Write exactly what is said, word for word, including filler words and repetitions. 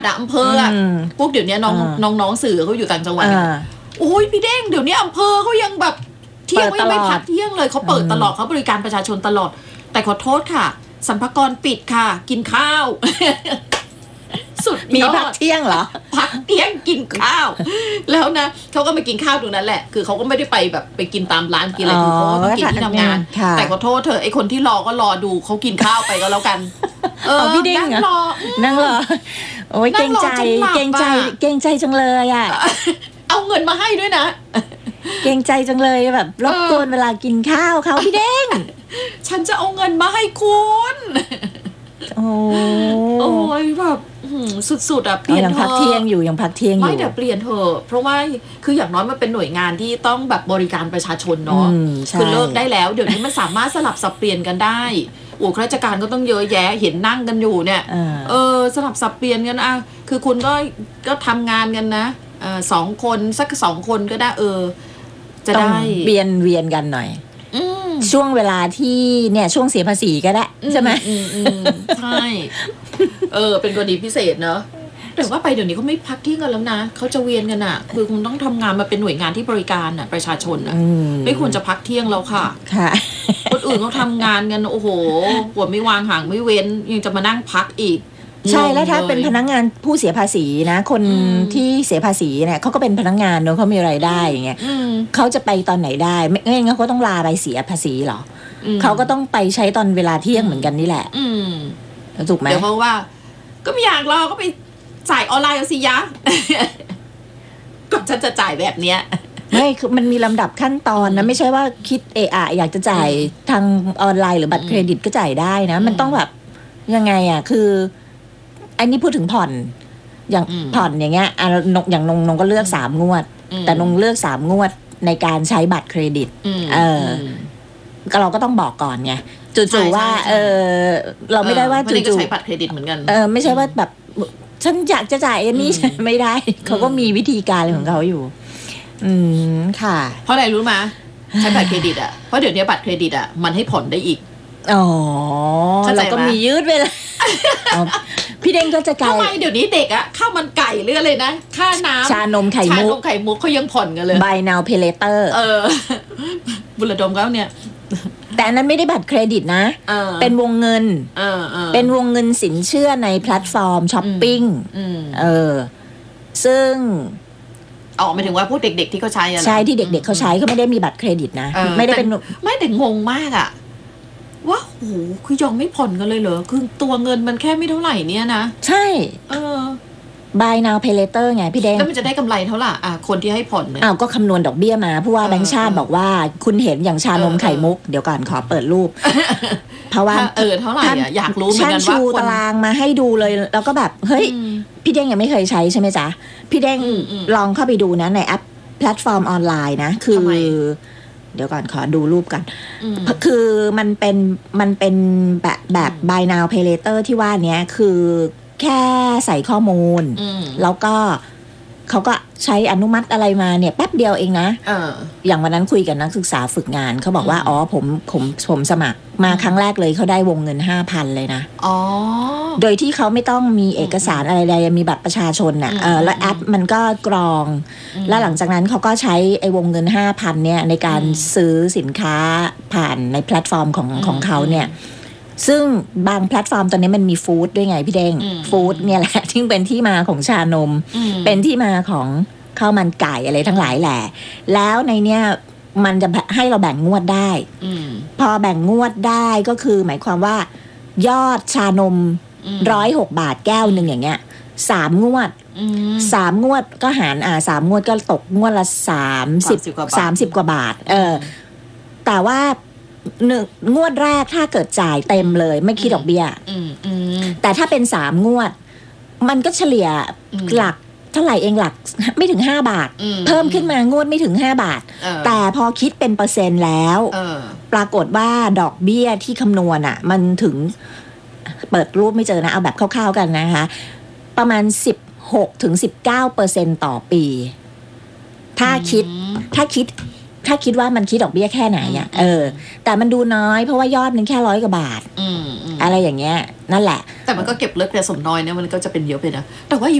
อำเภอพวกเดี๋ยวนี้น้องน้องๆสื่อเขาอยู่ต่างจังหวัดโอ้ยพี่เด้งเดี๋ยวนี้อำเภอเขายังแบบเที่ยงยังไม่พักเที่ยงเลยเขาเปิดตลอดเขาบริการประชาชนตลอดแต่ขอโทษค่ะสรรพากรปิดค่ะกินข้าวสุดมีพักเที่ยงเหรอพักเที่ยงกินข้าวแล้วนะเขาก็ไปกินข้าวตรงนั้นแหละคือเขาก็ไม่ได้ไปแบบไปกินตามร้านกินอะไรคือเขาต้องกินที่ทำงานแต่ขอโทษเธอไอคนที่รอก็รอดูเขากินข้าวไปก็แล้วกันเออพี่เด้งนั่งรอนั่งรอโอ้ยเกรงใจเกรงใจเกรงใจจังเลยอ่ะเอาเงินมาให้ด้วยนะเกรงใจจังเลยแบบรบกวนเวลากินข้าวเขาพี่เด้งฉันจะเอาเงินมาให้คุณโอ้โอ้ยแบบสุดๆอ่ะเปลี่ยนเธอยังพักเที่ยงอยู่ยังพักเที่ยงอยู่ไม่แต่เปลี่ยนเธอเพราะว่าคืออย่างน้อยมันเป็นหน่วยงานที่ต้องแบบบริการประชาชนเนาะคือเลิกได้แล้วเดี๋ยวนี้มันสามารถสลับสับเปลี่ยนกันได้โอ้ข้าราชการก็ต้องเยอะแยะเห็นนั่งกันอยู่เนี่ยเออสลับสับเปลี่ยนกันอ่ะคือคุณก็ก็ทำงานกันนะเออสองคนสักสองคนก็ได้เออจะได้เวียนเวียนกันหน่อยช่วงเวลาที่เนี่ยช่วงเสียภาษีก็ได้ใช่ไหมใช่เออเป็นกรณีพิเศษเนอะแต่ว่าไปเดี๋ยวนี้เขาไม่พักเที่ยงกันแล้วนะเขาจะเวียนกันอ่ะคือคุณต้องทำงานมาเป็นหน่วยงานที่บริการอ่ะประชาชนอ่ะไม่ควรจะพักเที่ยงแล้วค่ะค่ะคนอื่นเขาทำงานกันโอ้โหหัวไม่วางหางไม่เว้นยังจะมานั่งพักอีกใช่แล้วถ้าเป็นพนักงานผู้เสียภาษีนะคนที่เสียภาษีเนี่ยเขาก็เป็นพนักงานเนอะเขามีรายได้อย่างเงี้ยเขาจะไปตอนไหนได้ไม่งั้นเขาต้องลาไปเสียภาษีหรอเขาก็ต้องไปใช้ตอนเวลาเที่ยงเหมือนกันนี่แหละถูกไหมเดี๋ยวเพราะว่าก็ไม่อยากรอก็ไปจ่ายออนไลน์เอาสิยะก็ฉันจะจ่ายแบบเนี้ยไม่คือมันมีลำดับขั้นตอนนะไม่ใช่ว่าคิดเอะอะอยากจะจ่ายทางออนไลน์หรือบัตรเครดิตก็จ่ายได้นะมันต้องแบบยังไงอ่ะคืออันนี้พูดถึงผ่อนอย่างผ่อนอย่างเงี้ยอย่างนงนงก็เลือกสามงวดแต่นงเลือกสามงวดในการใช้บัตรเครดิตเออก็เราก็ต้องบอกก่อนไงจู่ๆว่าเออเราไม่ได้ว่าจู่ๆใช้บัตรเครดิตเหมือนกันเออไม่ใช่ว่าแบบฉันอยากจะจ่ายอันนี้ไม่ได้เขาก็มีวิธีการของเขาอยู่อืมค่ะเพราะอะไรรู้มั้ยใช้บัตรเครดิตอ่ะเพราะเดี๋ยวนี้บัตรเครดิตอ่ะมันให้ผ่อนได้อีกอ๋อเราก็มียืดเวลาพี่เด้งก็จะกลายทำไมเดี๋ยวนี้เด็กอะข้าวมันไก่หรืออะไรนะค่าน้ำชานมไข่มุกชานมไข่มุกเขายังผ่อนกันเลย Buy now pay later เออบุรดมเขาเนี่ยแต่นั้นไม่ได้บัตรเครดิตนะเป็นวงเงินเป็นวงเงินสินเชื่อในแพลตฟอร์มช้อปปิ้งเออซึ่งอ๋อหมายถึงว่าพวกเด็กๆที่เขาใช้อะใช่ที่เด็กๆเขาใช้เขาไม่ได้มีบัตรเครดิตนะไม่ได้เป็นไม่แต่งงมากอะว่าโหคือยอมไม่ผ่อนกันเลยเหรอคือตัวเงินมันแค่ไม่เท่าไหร่เนี่ยนะใช่เออ Buy now pay later ไงพี่แดงแล้วมันจะได้กำไรเท่าไหร่อ่ะคนที่ให้ผ่อนเนี่ยอ้าวก็คำนวณดอกเบี้ยมาผู้ว่าแบงก์ชาติบอกว่าคุณเห็นอย่างชานมไข่มุกเดี๋ยวก่อนขอเปิดรูปเพราะว่าเออเท่าไหร่อ่ะอยากรู้เหมือนกันว่าชูตารางมาให้ดูเลยแล้วก็แบบเฮ้ยพี่แดงยังไม่เคยใช้ใช่ไหมจ๊ะพี่แดงลองเข้าไปดูนะในแอปแพลตฟอร์มออนไลน์นะคือเดี๋ยวก่อนขอดูรูปกันคือมันเป็นมันเป็นแบบแบบ Buy now pay later ที่ว่านี้คือแค่ใส่ข้อมูลแล้วก็เขาก็ใช้อนุมัติอะไรมาเนี่ยแป๊บเดียวเองนะเอออย่างวันนั้นคุยกับนักศึกษาฝึกงานเขาบอกว่าอ๋อผมผมผมสมัครมาครั้งแรกเลยเขาได้วงเงิน ห้าพัน เลยนะอ๋อโดยที่เขาไม่ต้องมีเอกสารอะไรใดมีบัตรประชาชนน่ะเออแล้วแอปมันก็กรองแล้วหลังจากนั้นเขาก็ใช้ไอ้วงเงิน ห้าพัน เนี่ยในการซื้อสินค้าผ่านในแพลตฟอร์มของของเขาเนี่ยซึ่งบางแพลตฟอร์มตอนนี้มันมีฟู้ดด้วยไงพี่เด้งฟู้ดเนี่ยแหละที่เป็นที่มาของชานมเป็นที่มาของข้าวมันไก่อะไรทั้งหลายแหละแล้วในเนี้ยมันจะให้เราแบ่งงวดได้พอแบ่งงวดได้ก็คือหมายความว่ายอดชานมร้อยหกบาทแก้วหนึ่งอย่างเงี้ยสามงวดสามงวดก็หารอ่าสามงวดก็ตกงวดละสามสิบสามสิบกว่าบาทเออแต่ว่าหนึ่งงวดแรกถ้าเกิดจ่ายเต็มเลยไม่คิดดอกเบี้ยแต่ถ้าเป็นสามงวดมันก็เฉลี่ยหลักเท่าไหร่เองหลักไม่ถึงห้าบาทเพิ่มขึ้นมางวดไม่ถึงห้าบาทแต่พอคิดเป็นเปอร์เซ็นต์แล้วปรากฏว่าดอกเบี้ยที่คำนวณอ่ะมันถึงเปิดรูปไม่เจอนะเอาแบบคร่าวๆกันนะคะประมาณสิบหกถึงสิบเก้าเปอร์เซ็นต์ต่อปีถ้าคิดถ้าคิดถ้าคิดว่ามันคิดดอกเบี้ยแค่ไหนอ่ะเออแต่มันดูน้อยเพราะว่ายอดนึงแค่ร้อยกว่าบาทอะไรอย่างเงี้ยนั่นแหละแต่มันก็เก็บเล็กแต่สมน้อยเนี่ยมันก็จะเป็นเยอะไปนะแต่ว่า